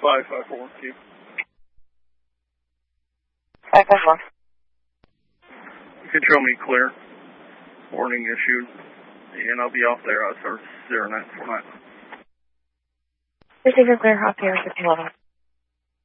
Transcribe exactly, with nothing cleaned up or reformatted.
five five four, Q. five five four. You can show me clear. Warning issued. And I'll be off there. I'll start zero nine four nine. Receiver clear, off here, six eleven.